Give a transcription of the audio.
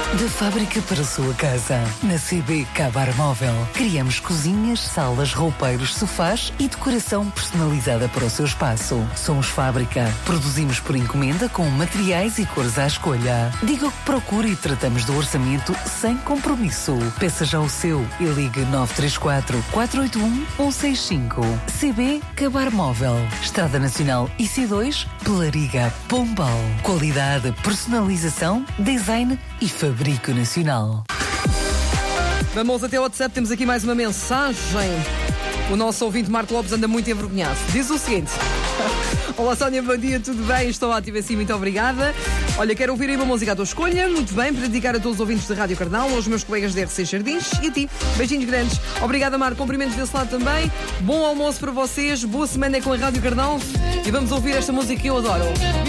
Da fábrica para a sua casa. Na CB Cabar Móvel. Criamos cozinhas, salas, roupeiros, sofás e decoração personalizada para o seu espaço. Somos fábrica. Produzimos por encomenda com materiais e cores à escolha. Diga o que procura e tratamos do orçamento sem compromisso. Peça já o seu e ligue 934 481 165. CB Cabar Móvel. Estrada Nacional IC2, Pelariga, Pombal. Qualidade, personalização, design e fabrico nacional. Vamos até o WhatsApp, temos aqui mais uma mensagem. O nosso ouvinte Marco Lopes anda muito envergonhado. Diz o seguinte: olá Sónia, bom dia, tudo bem? Estou ótima assim, muito obrigada. Olha, quero ouvir aí uma música à tua escolha. Muito bem, para dedicar a todos os ouvintes da Rádio Cardão, aos meus colegas da RC Jardins e a ti. Beijinhos grandes. Obrigada, Marco. Cumprimentos desse lado também. Bom almoço para vocês. Boa semana com a Rádio Cardão. E vamos ouvir esta música que eu adoro.